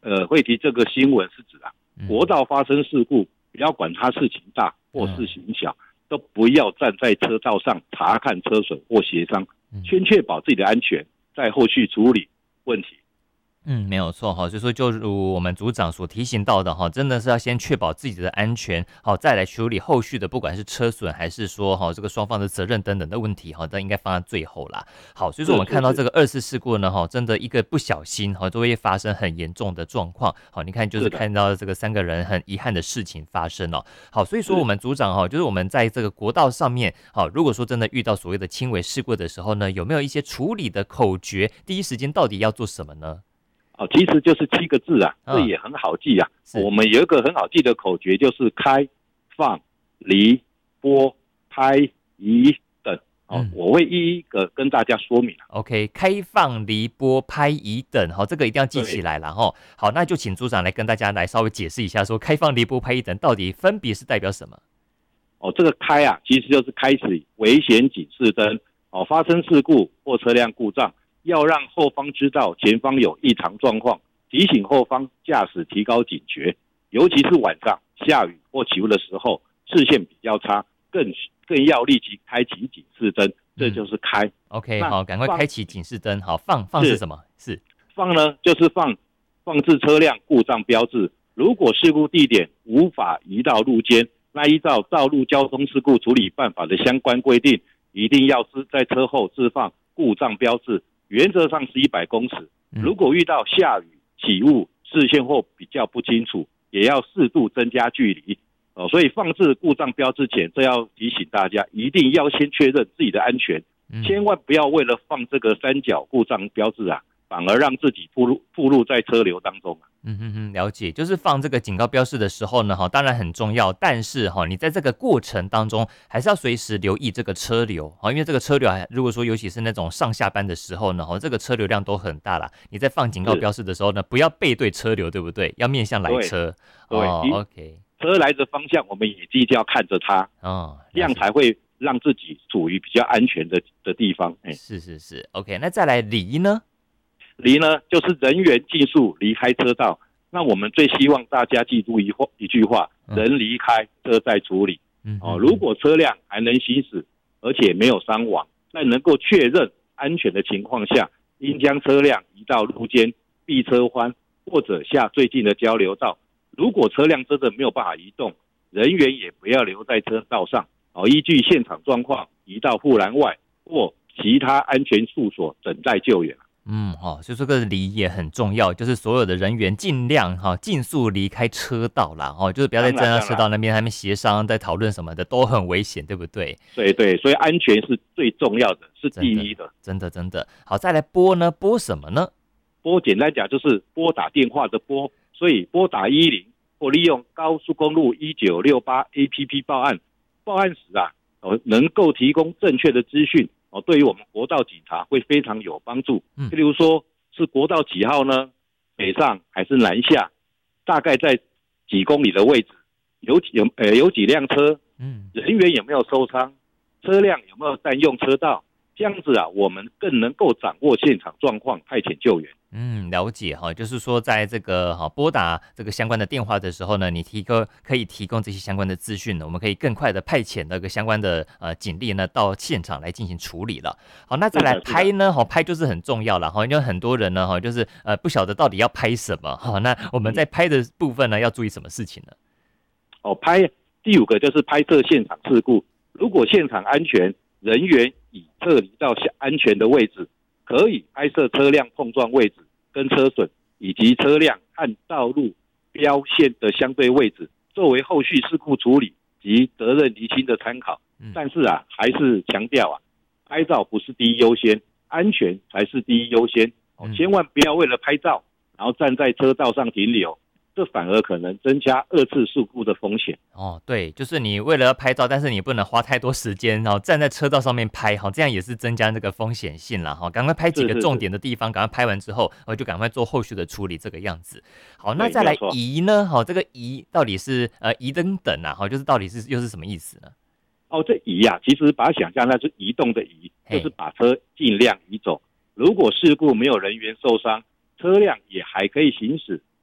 会提这个新闻是指国道发生事故，不要管它事情大或事情小，都不要站在车道上查看车损或协商，先确保自己的安全，在后续处理问题。 没有错哈，所以说就如我们组长所提醒到的哈，真的是要先确保自己的安全，好再来处理后续的，不管是车损还是说哈这个双方的责任等等的问题哈，都应该放在最后啦。好，所以说我们看到这个二次事故呢哈，真的一个不小心哈都会发生很严重的状况。好，你看就是看到这个3个人很遗憾的事情发生哦。好，所以说我们组长哈，就是我们在这个国道上面，好，如果说真的遇到所谓的轻微事故的时候呢，有没有一些处理的口诀？第一时间到底要做什么呢？ 其实就是7个字这也很好记我们有一个很好记的口诀，就是开、放、离、拨、拍、移、等。我会一个跟大家说明。 OK， 开放、离、拨、拍、移、等，好，这个一定要记起来了哈。好，那就请组长来跟大家来稍微解释一下，说开放、离、拨、拍、移、等到底分别是代表什么？ 这个开其实就是开启危险警示灯。发生事故或车辆故障，要让后方知道前方有异常状况，提醒后方驾驶提高警觉，尤其是晚上下雨或起雾的时候，视线比较差，更要立即开启警示灯，这就是开。 OK， 好，赶快开启警示灯。好，放是什么？是放呢，就是放置车辆故障标志。如果事故地点无法移到路肩，那依照道路交通事故处理办法的相关规定，一定要在车后置放故障标志，原则上是100公尺。如果遇到下雨、起雾，视线或比较不清楚，也要适度增加距离。所以放置故障标志前，这要提醒大家，一定要先确认自己的安全，千万不要为了放这个3角故障标志反而让自己暴露在车流当中。 了解，就是放这个警告标示的时候呢，当然很重要，但是你在这个过程当中还是要随时留意这个车流，因为这个车流如果说尤其是那种上下班的时候呢，这个车流量都很大啦。你在放警告标示的时候呢，不要背对车流，对不对？要面向来车。 对 ，OK， 车来的方向我们眼睛就要看着它，这样才会让自己处于比较安全的地方。 是 OK， 那再来离呢？ 离呢，就是人员尽速离开车道。那我们最希望大家记住一句话：人离开，车在处理。如果车辆还能行驶，而且没有伤亡，在能够确认安全的情况下，应将车辆移到路肩、避车弯或者下最近的交流道。如果车辆真的没有办法移动，人员也不要留在车道上，依据现场状况移到护栏外或其他安全处所等待救援。 所以这个离也很重要，就是所有的人员尽量尽速离开车道啦，就是不要再站在车道那边，他们协商在讨论什么的都很危险，对不对？ 对，所以安全是最重要的，是第一的。 真的。好，再来拨呢？拨什么呢？ 拨简单讲就是拨打电话的拨，所以拨打10或利用高速公路1968 APP 报案时能够提供正确的资讯。对于我们国道警察会非常有帮助。例如说是国道几号呢？北上还是南下？大概在几公里的位置？有几辆车？人员有没有受伤？车辆有没有占用车道？这样子我们更能够掌握现场状况，派遣救援。 了解就是说在这个拨打这个相关的电话的时候呢，你可以提供这些相关的资讯呢，我们可以更快的派遣那个相关的警力呢到现场来进行处理了。好，那再来拍呢？拍就是很重要了因为很多人呢就是不晓得到底要拍什么那我们在拍的部分呢要注意什么事情呢？ 拍第5个就是拍摄现场事故，如果现场安全，人员已撤离到安全的位置，可以拍摄车辆碰撞位置跟车损，以及车辆和道路标线的相对位置，作为后续事故处理及责任厘清的参考。但是还是强调拍照不是第一优先，安全才是第一优先。千万不要为了拍照，然后站在车道上停留，这反而可能增加2次事故的风险。 对，就是你为了要拍照，但是你不能花太多时间站在车道上面拍这样也是增加那个风险性啦赶快拍几个重点的地方，赶快拍完之后就赶快做后续的处理，这个样子。好，那再来移呢？这个移到底是移等就是到底是又是什么意思呢？ 这移其实把它想象那是移动的移，就是把车尽量移走。如果事故没有人员受伤，车辆也还可以行驶，